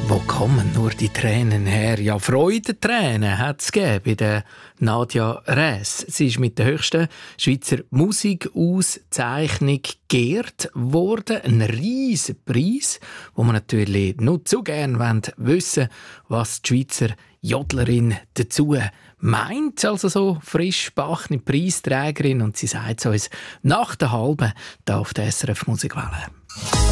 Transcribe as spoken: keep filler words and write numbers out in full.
Wo kommen nur die Tränen her? Ja, Freudentränen hat es bei der Nadja Räss. Sie ist mit der höchsten Schweizer Musikauszeichnung geehrt worden. Ein riesiger Preis, wo man natürlich nur zu gerne wissen will, was die Schweizer Jodlerin dazu meint. Also so frisch backene Preisträgerin. Und sie sagt es uns nach der halben hier auf der S R F Musikwelle.